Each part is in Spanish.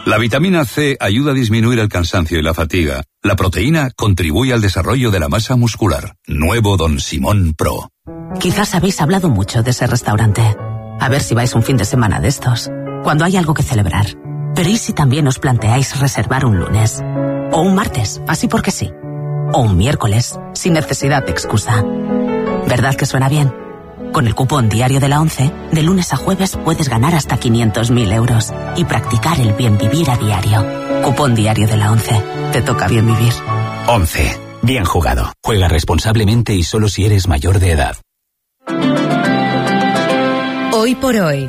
La vitamina C ayuda a disminuir el cansancio y la fatiga. La proteína contribuye al desarrollo de la masa muscular. Nuevo Don Simón Pro. Quizás habéis hablado mucho de ese restaurante. A ver si vais un fin de semana de estos, cuando hay algo que celebrar. Pero ¿y si también os planteáis reservar un lunes? O un martes, así porque sí. O un miércoles, sin necesidad de excusa. ¿Verdad que suena bien? Con el cupón Diario de la ONCE, de lunes a jueves puedes ganar hasta 500.000 euros y practicar el bien vivir a diario. Cupón Diario de la ONCE. Te toca bien vivir. 11. Bien jugado. Juega responsablemente y solo si eres mayor de edad. Hoy por hoy.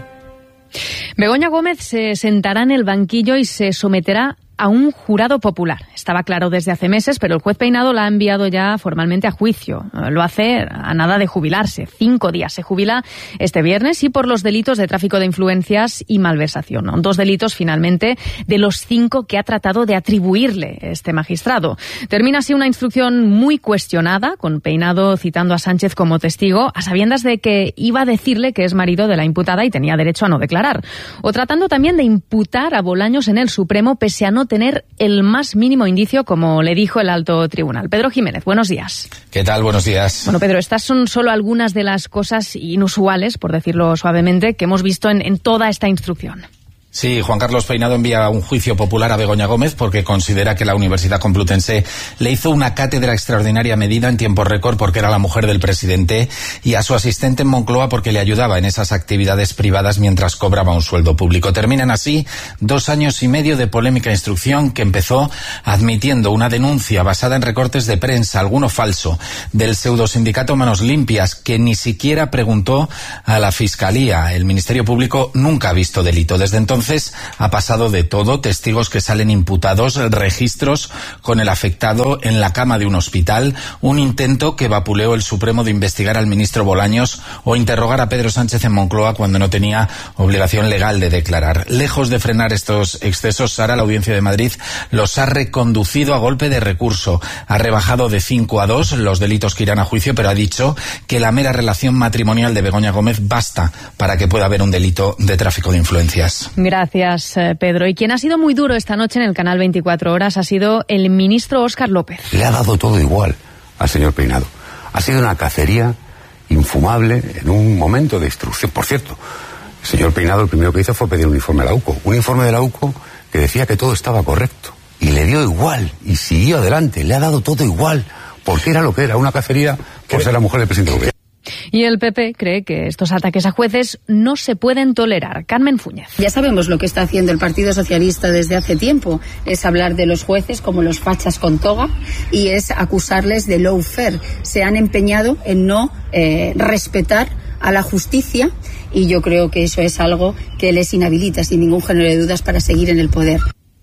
Begoña Gómez se sentará en el banquillo y se someterá a un jurado popular. Estaba claro desde hace meses, pero el juez Peinado la ha enviado ya formalmente a juicio. Lo hace a nada de jubilarse. 5 días. Se jubila este viernes y por los delitos de tráfico de influencias y malversación. 2 delitos finalmente de los 5 que ha tratado de atribuirle este magistrado. Termina así una instrucción muy cuestionada, con Peinado citando a Sánchez como testigo, a sabiendas de que iba a decirle que es marido de la imputada y tenía derecho a no declarar. O tratando también de imputar a Bolaños en el Supremo pese a no tener el más mínimo indicio, como le dijo el alto tribunal. Pedro Jiménez, buenos días. ¿Qué tal? Buenos días. Bueno, Pedro, estas son solo algunas de las cosas inusuales, por decirlo suavemente, que hemos visto en toda esta instrucción. Sí, Juan Carlos Peinado envía un juicio popular a Begoña Gómez porque considera que la Universidad Complutense le hizo una cátedra extraordinaria medida en tiempo récord porque era la mujer del presidente, y a su asistente en Moncloa porque le ayudaba en esas actividades privadas mientras cobraba un sueldo público. Terminan así 2 años y medio de polémica instrucción que empezó admitiendo una denuncia basada en recortes de prensa, alguno falso, del pseudosindicato Manos Limpias, que ni siquiera preguntó a la Fiscalía. El Ministerio Público nunca ha visto delito. Desde entonces ha pasado de todo: testigos que salen imputados, registros con el afectado en la cama de un hospital, un intento que vapuleó el Supremo de investigar al ministro Bolaños o interrogar a Pedro Sánchez en Moncloa cuando no tenía obligación legal de declarar. Lejos de frenar estos excesos, Sara, la Audiencia de Madrid los ha reconducido a golpe de recurso. Ha rebajado de 5 a 2 los delitos que irán a juicio, pero ha dicho que la mera relación matrimonial de Begoña Gómez basta para que pueda haber un delito de tráfico de influencias. Gracias, Pedro. Y quien ha sido muy duro esta noche en el canal 24 Horas ha sido el ministro Óscar López. Le ha dado todo igual al señor Peinado. Ha sido una cacería infumable en un momento de instrucción. Por cierto, el señor Peinado lo primero que hizo fue pedir un informe a la UCO. Un informe de la UCO que decía que todo estaba correcto. Y le dio igual. Y siguió adelante. Le ha dado todo igual. Porque era lo que era. Una cacería por ser la mujer del presidente Gobierno. Y el PP cree que estos ataques a jueces no se pueden tolerar. Carmen Fúñez. Ya sabemos lo que está haciendo el Partido Socialista desde hace tiempo. Es hablar de los jueces como los fachas con toga y es acusarles de lawfare. Se han empeñado en no respetar a la justicia y yo creo que eso es algo que les inhabilita sin ningún género de dudas para seguir en el poder.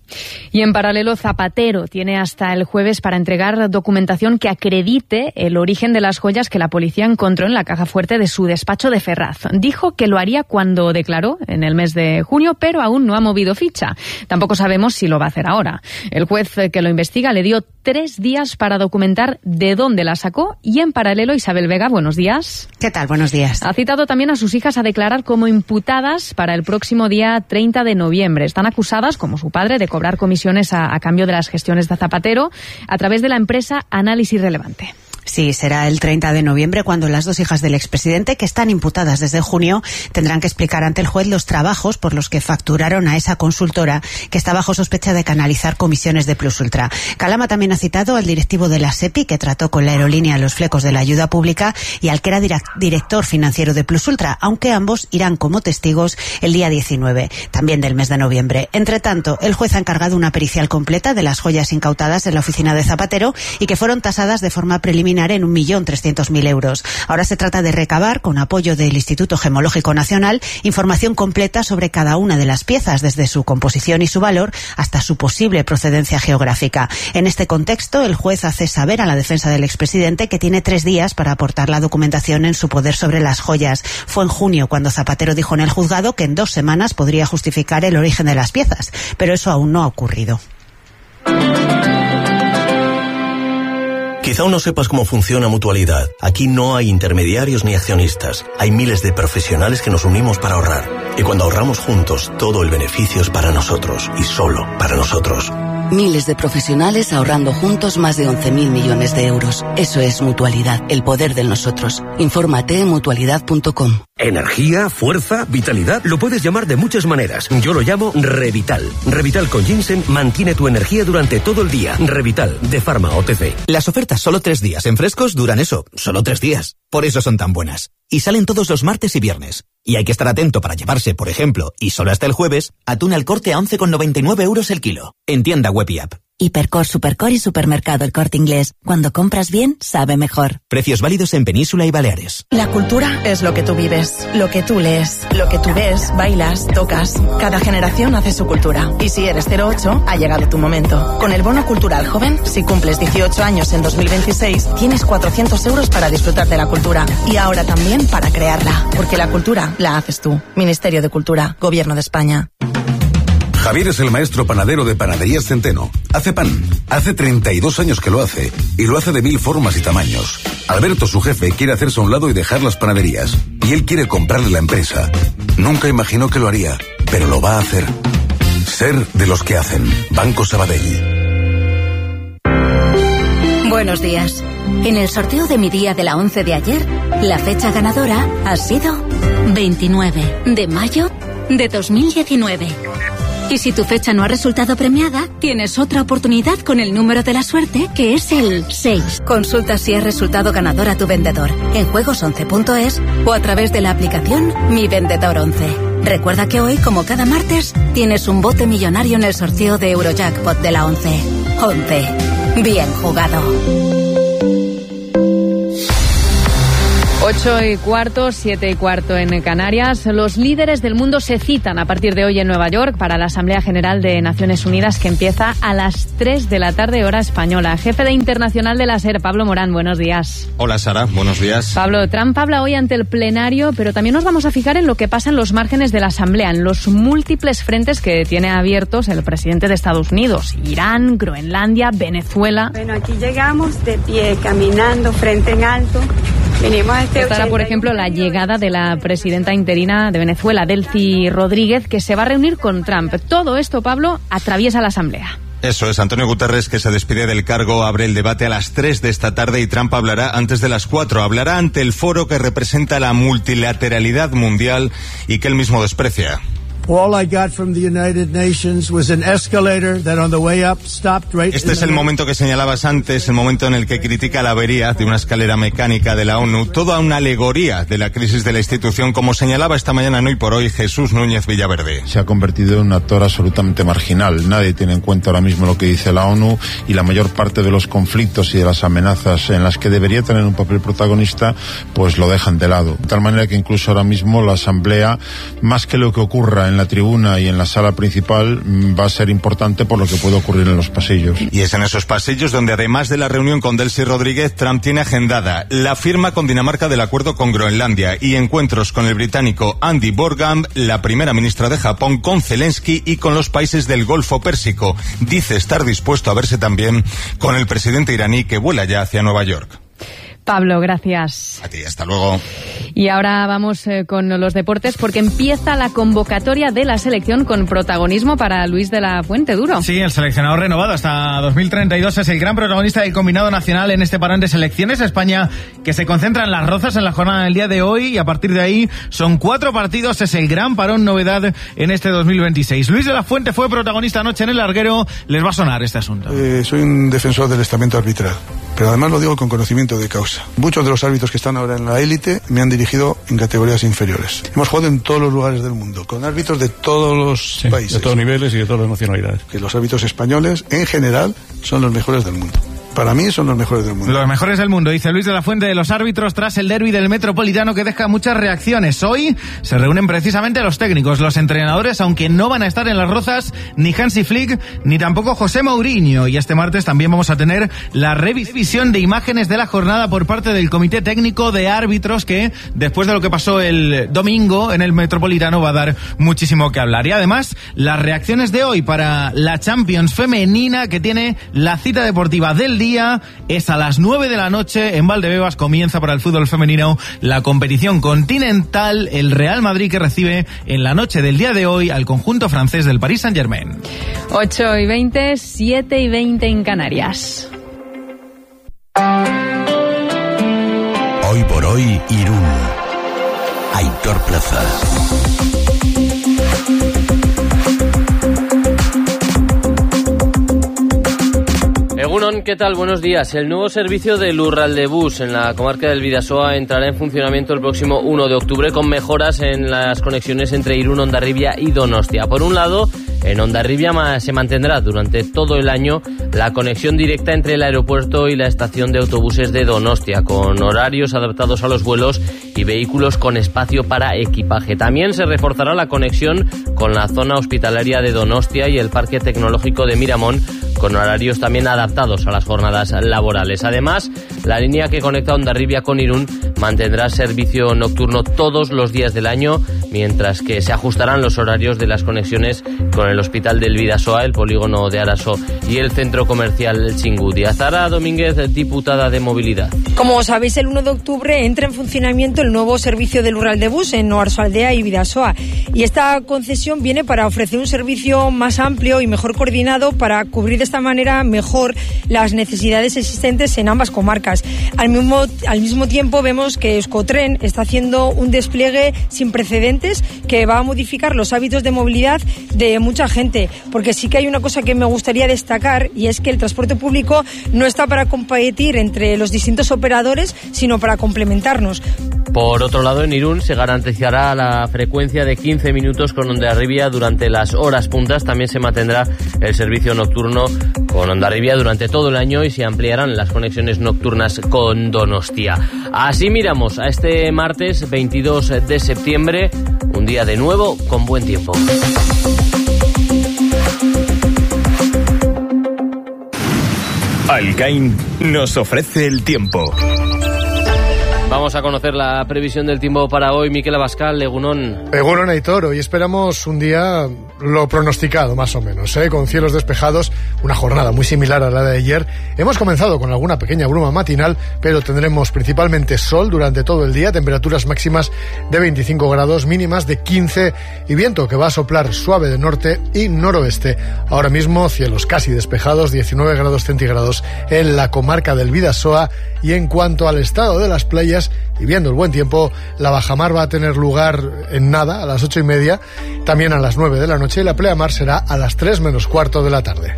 Y en paralelo, Zapatero tiene hasta el jueves para entregar documentación que acredite el origen de las joyas que la policía encontró en la caja fuerte de su despacho de Ferraz. Dijo que lo haría cuando declaró en el mes de junio, pero aún no ha movido ficha. Tampoco sabemos si lo va a hacer ahora. El juez que lo investiga le dio 3 días para documentar de dónde la sacó y en paralelo, Isabel Vega, buenos días. ¿Qué tal? Buenos días. Ha citado también a sus hijas a declarar como imputadas para el próximo día 30 de noviembre. Están acusadas, como su padre, de cobrar comisiones a cambio de las gestiones de Zapatero a través de la empresa Análisis Relevante. Sí, será el 30 de noviembre cuando las 2 hijas del expresidente, que están imputadas desde junio, tendrán que explicar ante el juez los trabajos por los que facturaron a esa consultora que está bajo sospecha de canalizar comisiones de Plus Ultra. Calama también ha citado al directivo de la SEPI, que trató con la aerolínea los flecos de la ayuda pública, y al que era director financiero de Plus Ultra, aunque ambos irán como testigos el día 19, también del mes de noviembre. Entre tanto, el juez ha encargado una pericial completa de las joyas incautadas en la oficina de Zapatero y que fueron tasadas de forma preliminar en 1.300.000 euros. Ahora se trata de recabar, con apoyo del Instituto Gemológico Nacional, información completa sobre cada una de las piezas, desde su composición y su valor hasta su posible procedencia geográfica. En este contexto, el juez hace saber a la defensa del expresidente que tiene 3 días para aportar la documentación en su poder sobre las joyas. Fue en junio cuando Zapatero dijo en el juzgado que en 2 semanas podría justificar el origen de las piezas, pero eso aún no ha ocurrido. Quizá aún no sepas cómo funciona Mutualidad. Aquí no hay intermediarios ni accionistas. Hay miles de profesionales que nos unimos para ahorrar. Y cuando ahorramos juntos, todo el beneficio es para nosotros y solo para nosotros. Miles de profesionales ahorrando juntos más de 11.000 millones de euros. Eso es Mutualidad, el poder de nosotros. Infórmate en mutualidad.com. Energía, fuerza, vitalidad, lo puedes llamar de muchas maneras. Yo lo llamo Revital. Revital con ginseng mantiene tu energía durante todo el día. Revital, de Pharma OTC. Las ofertas solo 3 días en Frescos duran eso, solo 3 días. Por eso son tan buenas. Y salen todos los martes y viernes. Y hay que estar atento para llevarse, por ejemplo, y solo hasta el jueves, atún al Corte a 11,99 € el kilo. En tienda web y app. Hipercor, Supercor y Supermercado El Corte Inglés. Cuando compras bien, sabe mejor. Precios válidos en Península y Baleares. La cultura es lo que tú vives, lo que tú lees, lo que tú ves, bailas, tocas. Cada generación hace su cultura. Y si eres 08, ha llegado tu momento. Con el Bono Cultural Joven, si cumples 18 años en 2026, tienes 400 € para disfrutar de la cultura. Y ahora también para crearla. Porque la cultura la haces tú. Ministerio de Cultura, Gobierno de España. Javier es el maestro panadero de Panaderías Centeno. Hace pan. Hace 32 años que lo hace. Y lo hace de 1000 formas y tamaños. Alberto, su jefe, quiere hacerse a un lado y dejar las panaderías. Y él quiere comprarle la empresa. Nunca imaginó que lo haría, pero lo va a hacer. Ser de los que hacen. Banco Sabadell. Buenos días. En el sorteo de mi día de la 11 de ayer, la fecha ganadora ha sido 29 de mayo de 2019. Y si tu fecha no ha resultado premiada, tienes otra oportunidad con el número de la suerte, que es el 6. Consulta si has resultado ganador a tu vendedor en juegos11.es o a través de la aplicación Mi Vendedor 11. Recuerda que hoy, como cada martes, tienes un bote millonario en el sorteo de Eurojackpot de la 11. 11. Bien jugado. 8:15, 7:15 en Canarias. Los líderes del mundo se citan a partir de hoy en Nueva York para la Asamblea General de Naciones Unidas, que empieza a las 3 de la tarde, hora española. Jefe de Internacional de la SER, Pablo Morán, buenos días. Hola Sara, buenos días. Pablo, Trump habla hoy ante el plenario, pero también nos vamos a fijar en lo que pasa en los márgenes de la Asamblea, en los múltiples frentes que tiene abiertos el presidente de Estados Unidos: Irán, Groenlandia, Venezuela. Bueno, aquí llegamos de pie, caminando, frente en alto. Estará, por ejemplo, la llegada de la presidenta interina de Venezuela, Delcy Rodríguez, que se va a reunir con Trump. Todo esto, Pablo, atraviesa la Asamblea. Eso es, Antonio Guterres, que se despide del cargo, abre el debate a las 3 de esta tarde y Trump hablará antes de las 4. Hablará ante el foro que representa la multilateralidad mundial y que él mismo desprecia. Este es el momento que señalabas antes, el momento en el que critica la avería de una escalera mecánica de la ONU, toda una alegoría de la crisis de la institución, como señalaba esta mañana en Hoy por Hoy Jesús Núñez Villaverde. Se ha convertido en un actor absolutamente marginal. Nadie tiene en cuenta ahora mismo lo que dice la ONU, y la mayor parte de los conflictos y de las amenazas en las que debería tener un papel protagonista, pues lo dejan de lado. De tal manera que incluso ahora mismo la Asamblea, más que lo que ocurra en la tribuna y en la sala principal, va a ser importante por lo que puede ocurrir en los pasillos. Y es en esos pasillos donde, además de la reunión con Delcy Rodríguez, Trump tiene agendada la firma con Dinamarca del acuerdo con Groenlandia y encuentros con el británico Andy Burnham, la primera ministra de Japón, con Zelensky y con los países del Golfo Pérsico. Dice estar dispuesto a verse también con el presidente iraní, que vuela ya hacia Nueva York. Pablo, gracias. A ti, hasta luego. Y ahora vamos con los deportes, porque empieza la convocatoria de la selección con protagonismo para Luis de la Fuente Duro. Sí, el seleccionador renovado hasta 2032 es el gran protagonista del combinado nacional en este parón de selecciones. España, que se concentra en Las Rozas en la jornada del día de hoy, y a partir de ahí son 4 partidos, es el gran parón novedad en este 2026. Luis de la Fuente fue protagonista anoche en el larguero, les va a sonar este asunto. Soy un defensor del estamento arbitral, pero además lo digo con conocimiento de causa. Muchos de los árbitros que están ahora en la élite me han dirigido en categorías inferiores. Hemos jugado en todos los lugares del mundo, con árbitros de todos los países. De todos niveles y de todas las nacionalidades. Que los árbitros españoles, en general, son los mejores del mundo. Para mí son los mejores del mundo. Los mejores del mundo, dice Luis de la Fuente de los árbitros tras el derbi del Metropolitano, que deja muchas reacciones. Hoy se reúnen precisamente los técnicos, los entrenadores, aunque no van a estar en Las Rozas ni Hansi Flick ni tampoco José Mourinho. Y este martes también vamos a tener la revisión de imágenes de la jornada por parte del Comité Técnico de Árbitros, que después de lo que pasó el domingo en el Metropolitano va a dar muchísimo que hablar. Y además, las reacciones de hoy para la Champions femenina, que tiene la cita deportiva del día día es a las 9 de la noche. En Valdebebas comienza para el fútbol femenino la competición continental. El Real Madrid que recibe en la noche del día de hoy al conjunto francés del Paris Saint-Germain. 8:20, 7:20 en Canarias. Hoy por hoy, Irún. Aitor Plaza. Egunon, ¿qué tal? Buenos días. El nuevo servicio de Lurraldebus en la comarca del Bidasoa entrará en funcionamiento el próximo 1 de octubre con mejoras en las conexiones entre Irún, Hondarribia y Donostia. Por un lado, en Hondarribia se mantendrá durante todo el año la conexión directa entre el aeropuerto y la estación de autobuses de Donostia, con horarios adaptados a los vuelos y vehículos con espacio para equipaje. También se reforzará la conexión con la zona hospitalaria de Donostia y el Parque Tecnológico de Miramón, con horarios también adaptados a las jornadas laborales. Además, la línea que conecta Hondarribia con Irún mantendrá servicio nocturno todos los días del año, mientras que se ajustarán los horarios de las conexiones con el Hospital del Bidasoa, el Polígono de Araso y el Centro Comercial Chingudi. Azara Domínguez, diputada de Movilidad. Como sabéis, el 1 de octubre entra en funcionamiento el nuevo servicio de Lurraldebus en Oarsoaldea y Bidasoa. Y esta concesión viene para ofrecer un servicio más amplio y mejor coordinado para cubrir de esta manera mejor las necesidades existentes en ambas comarcas. Al mismo tiempo vemos que Euskotren está haciendo un despliegue sin precedentes que va a modificar los hábitos de movilidad de mucha gente, porque sí que hay una cosa que me gustaría destacar, y es que el transporte público no está para competir entre los distintos operadores, sino para complementarnos. Por otro lado, en Irún se garantizará la frecuencia de 15 minutos con Hondarribia durante las horas puntas. También se mantendrá el servicio nocturno con Hondarribia durante todo el año y se ampliarán las conexiones nocturnas con Donostia. Así miramos a este martes 22 de septiembre, un día de nuevo con buen tiempo. Alcain nos ofrece el tiempo. Vamos a conocer la previsión del tiempo para hoy. Miquel Abascal, Egunon. Egunon, Aitor. Hoy esperamos un día lo pronosticado, más o menos, con cielos despejados, una jornada muy similar a la de ayer. Hemos comenzado con alguna pequeña bruma matinal, pero tendremos principalmente sol durante todo el día, temperaturas máximas de 25 grados, mínimas de 15 y viento que va a soplar suave de norte y noroeste. Ahora mismo cielos casi despejados, 19 grados centígrados en la comarca del Bidasoa. Y en cuanto al estado de las playas, y viendo el buen tiempo, la bajamar va a tener lugar en nada, a las 8:30, también a las 9 de la noche, y la pleamar será a las 3 menos cuarto de la tarde.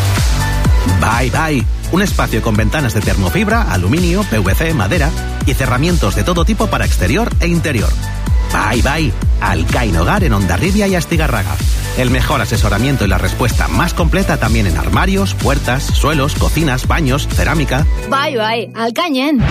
Bye Bye, un espacio con ventanas de termofibra, aluminio, PVC, madera y cerramientos de todo tipo para exterior e interior. Bye Bye, Alcain Hogar en Hondarribia y Astigarraga. El mejor asesoramiento y la respuesta más completa también en armarios, puertas, suelos, cocinas, baños, cerámica. Bye Bye, Alcañen.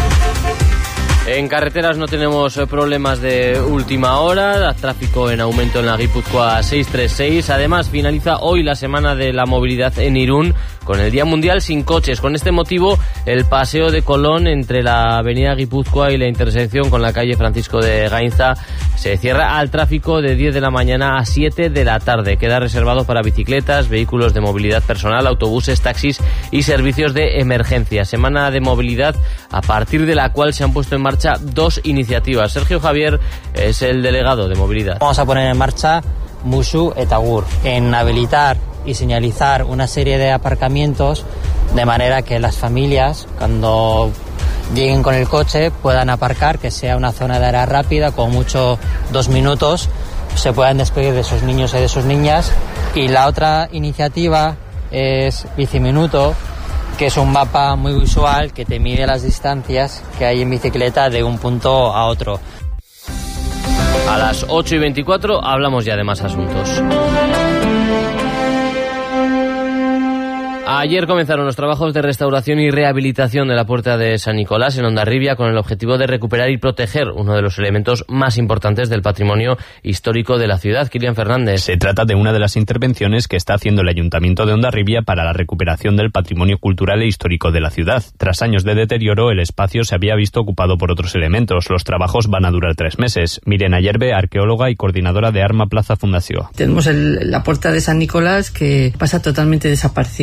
En carreteras no tenemos problemas de última hora, tráfico en aumento en la Guipúzcoa 636. Además, finaliza hoy la semana de la movilidad en Irún con el Día Mundial sin coches. Con este motivo, el paseo de Colón entre la avenida Guipúzcoa y la intersección con la calle Francisco de Gainza se cierra al tráfico de 10 de la mañana a 7 de la tarde. Queda reservado para bicicletas, vehículos de movilidad personal, autobuses, taxis y servicios de emergencia. Semana de movilidad a partir de la cual se han puesto en marcha dos iniciativas. Sergio Javier es el delegado de movilidad. Vamos a poner en marcha Musu eta Gur en habilitar y señalizar una serie de aparcamientos de manera que las familias, cuando lleguen con el coche, puedan aparcar, que sea una zona de área rápida, con mucho 2 minutos, se puedan despedir de sus niños y de sus niñas. Y la otra iniciativa es Biciminuto, que es un mapa muy visual que te mide las distancias que hay en bicicleta de un punto a otro. A las 8:24 hablamos ya de más asuntos. Ayer comenzaron los trabajos de restauración y rehabilitación de la Puerta de San Nicolás en Hondarribia con el objetivo de recuperar y proteger uno de los elementos más importantes del patrimonio histórico de la ciudad. Kilian Fernández. Se trata de una de las intervenciones que está haciendo el Ayuntamiento de Hondarribia para la recuperación del patrimonio cultural e histórico de la ciudad. Tras años de deterioro, el espacio se había visto ocupado por otros elementos. Los trabajos van a durar 3 meses. Miren Ayerbe, arqueóloga y coordinadora de Arma Plaza Fundación. Tenemos la Puerta de San Nicolás, que pasa totalmente desapercibido.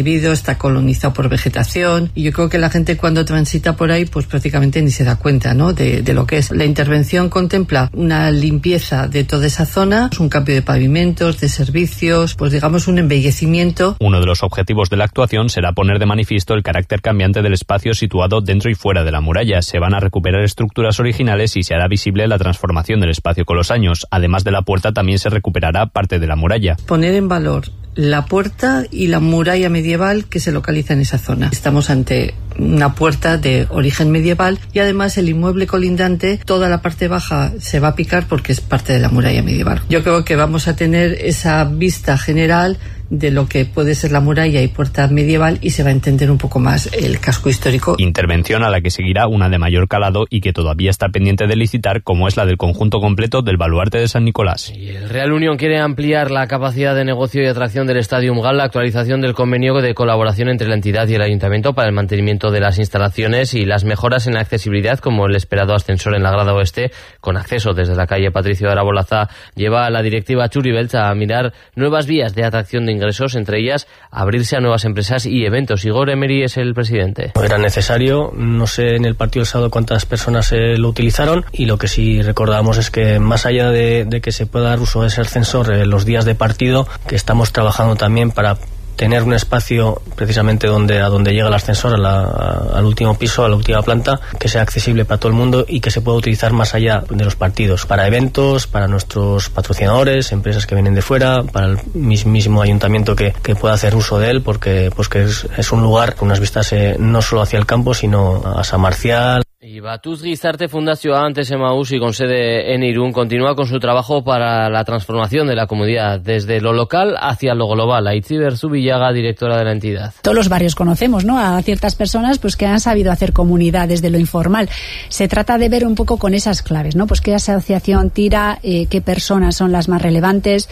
está colonizado por vegetación, y yo creo que la gente cuando transita por ahí pues prácticamente ni se da cuenta, ¿no?, de lo que es. La intervención contempla una limpieza de toda esa zona, un cambio de pavimentos, de servicios, pues digamos un embellecimiento. Uno de los objetivos de la actuación será poner de manifiesto el carácter cambiante del espacio situado dentro y fuera de la muralla. Se van a recuperar estructuras originales y se hará visible la transformación del espacio con los años. Además de la puerta, también se recuperará parte de la muralla. Poner en valor la puerta y la muralla medieval que se localiza en esa zona. Estamos ante una puerta de origen medieval y además el inmueble colindante, toda la parte baja se va a picar porque es parte de la muralla medieval. Yo creo que vamos a tener esa vista general de lo que puede ser la muralla y puerta medieval y se va a entender un poco más el casco histórico. Intervención a la que seguirá una de mayor calado y que todavía está pendiente de licitar, como es la del conjunto completo del Baluarte de San Nicolás. Y el Real Unión quiere ampliar la capacidad de negocio y atracción del Stadium GAL, la actualización del convenio de colaboración entre la entidad y el ayuntamiento para el mantenimiento de las instalaciones y las mejoras en la accesibilidad, como el esperado ascensor en la grada oeste, con acceso desde la calle Patricio de Arabolaza, lleva a la directiva Txuri Beltz a mirar nuevas vías de atracción de ingresos, entre ellas abrirse a nuevas empresas y eventos. Igor Emery es el presidente. Era necesario, no sé en el partido del sábado cuántas personas lo utilizaron, y lo que sí recordamos es que más allá de que se pueda dar uso de ese ascensor los días de partido, que estamos trabajando también para tener un espacio precisamente a donde llega el ascensor, al último piso, a la última planta, que sea accesible para todo el mundo y que se pueda utilizar más allá de los partidos, para eventos, para nuestros patrocinadores, empresas que vienen de fuera, para el mismo ayuntamiento que pueda hacer uso de él, porque pues que es un lugar con unas vistas no solo hacia el campo, sino a San Marcial. Y Batuz Gizarte Fundazioa, antes Emaús y con sede en Irún, continúa con su trabajo para la transformación de la comunidad, desde lo local hacia lo global. Aitziber Zubillaga, directora de la entidad. Todos los barrios conocemos, ¿no?, a ciertas personas pues que han sabido hacer comunidad desde lo informal. Se trata de ver un poco con esas claves, ¿no?, pues qué asociación tira, qué personas son las más relevantes,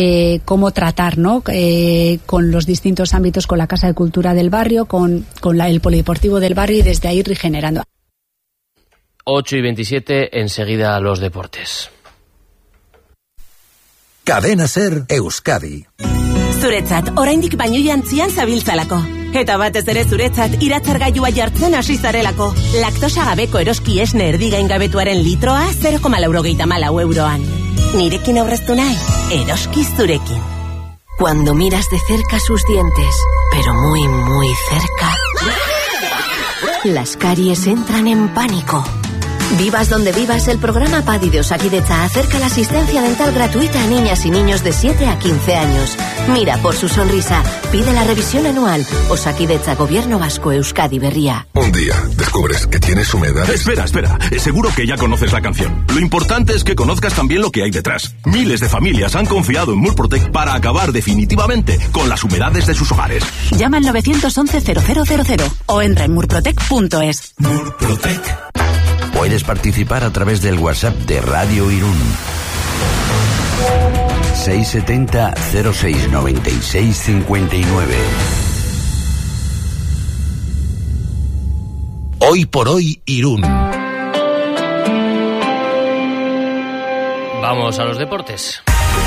cómo tratar, ¿no?, con los distintos ámbitos, con la Casa de Cultura del barrio, con el polideportivo del barrio, y desde ahí regenerando. 8:27, enseguida los deportes. Cadena Ser Euskadi. Zuretzat, oraindik baino jantzian zabiltzalako. Eta batez ere zuretzat, iratzargailua jartzen hasi zarelako. Laktosa gabeko eroski esne erdigaingabetuaren litroa 0,94 euroan. Nirekin aurreztu nahi, eroski zurekin. Cuando miras de cerca sus dientes, pero muy, muy cerca, las caries entran en pánico. Vivas donde vivas, el programa PADI de Osakidetza acerca la asistencia dental gratuita a niñas y niños de 7 a 15 años. Mira por su sonrisa, pide la revisión anual. Osakidetza, Gobierno Vasco, Euskadi Berria. Un día descubres que tienes humedad. Espera, seguro que ya conoces la canción. Lo importante es que conozcas también lo que hay detrás. Miles de familias han confiado en Murprotec para acabar definitivamente con las humedades de sus hogares. Llama al 911-0000 o entra en murprotec.es. Murprotec. Puedes participar a través del WhatsApp de Radio Irún. 670 0696 59. Hoy por hoy Irún. Vamos a los deportes.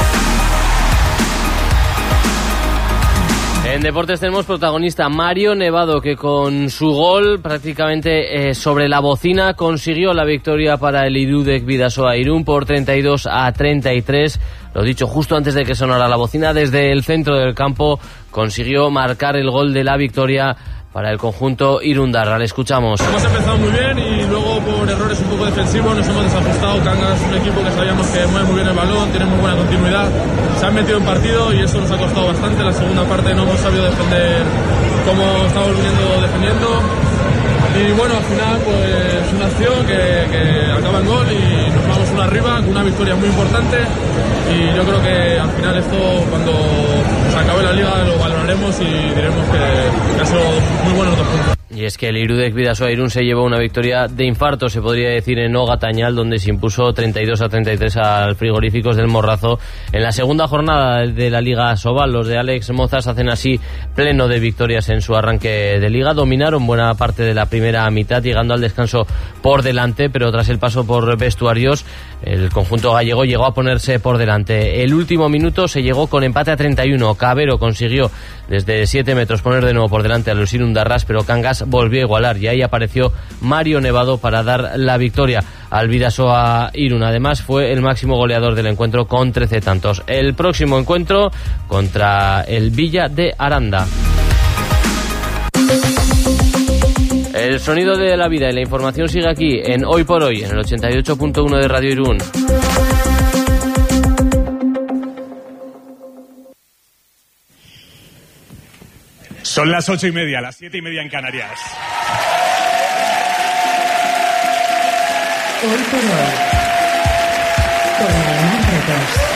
En deportes tenemos protagonista Mario Nevado, que con su gol prácticamente sobre la bocina consiguió la victoria para el Irudek Bidasoa Irún por 32-33. Lo dicho, justo antes de que sonara la bocina, desde el centro del campo consiguió marcar el gol de la victoria para el conjunto irundarra. Le escuchamos. Hemos empezado muy bien y luego por errores un poco defensivos nos hemos desajustado. Cangas es un equipo que sabíamos que mueve muy bien el balón, tiene muy buena continuidad. Se han metido en partido y eso nos ha costado bastante. La segunda parte no hemos sabido defender como estamos viniendo defendiendo. Y bueno, al final pues una acción que acaba en gol y nos vamos uno arriba con una victoria muy importante. Y yo creo que al final esto, cuando se acabe la liga, lo valoraremos y diremos que ha sido muy buenos 2 puntos. Y es que el Irudek Bidasoa Irún se llevó una victoria de infarto, se podría decir, en Ogatañal, donde se impuso 32-33 al Frigoríficos del Morrazo. En la segunda jornada de la Liga Sobal, los de Alex Mozas hacen así pleno de victorias en su arranque de liga. Dominaron buena parte de la primera mitad, llegando al descanso por delante, pero tras el paso por vestuarios El conjunto gallego llegó a ponerse por delante. El último minuto se llegó con empate a 31. Cabero consiguió desde 7 metros poner de nuevo por delante a los Irundarras, pero Cangas volvió a igualar y ahí apareció Mario Nevado para dar la victoria al Bidasoa Irún. Además fue el máximo goleador del encuentro con 13 tantos. El próximo encuentro contra el Villa de Aranda. El sonido de la vida y la información sigue aquí en Hoy por Hoy, en el 88.1 de Radio Irún. Son las 8:30, las 7:30 en Canarias. Hoy por Hoy, con Alemán Retos.